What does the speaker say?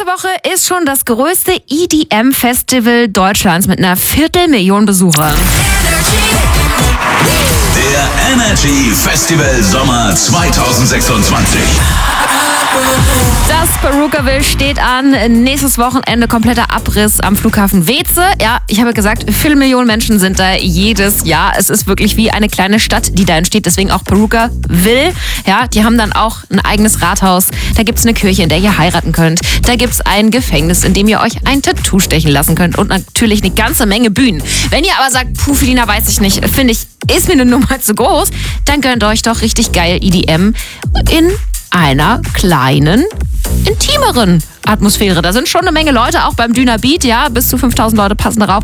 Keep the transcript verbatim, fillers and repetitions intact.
Nächste Woche ist schon das größte E D M-Festival Deutschlands mit einer Viertelmillion Besuchern. Der Energy Festival Sommer zwanzig sechsundzwanzig. Das Perukaville steht an. Nächstes Wochenende kompletter Abriss am Flughafen Weeze. Ja, ich habe gesagt, Viertelmillionen Menschen sind da jedes Jahr. Es ist wirklich wie eine kleine Stadt, die da entsteht. Deswegen auch Perukaville. Ja, die haben dann auch ein eigenes Rathaus. Da gibt es eine Kirche, in der ihr heiraten könnt. Da gibt es ein Gefängnis, in dem ihr euch ein Tattoo stechen lassen könnt. Und natürlich eine ganze Menge Bühnen. Wenn ihr aber sagt, puh, Felina, weiß ich nicht, finde ich, ist mir eine Nummer zu groß, dann gönnt euch doch richtig geil E D M in einer kleinen, intimeren Atmosphäre. Da sind schon eine Menge Leute, auch beim Dünner Beat, ja, bis zu fünftausend Leute passen darauf.